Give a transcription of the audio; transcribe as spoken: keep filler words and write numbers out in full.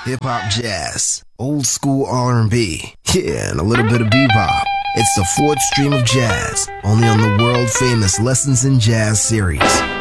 hip-hop jazz, old school R and B, yeah, and a little bit of bebop. It's the fourth stream of jazz, only on the world-famous Lessons in Jazz series.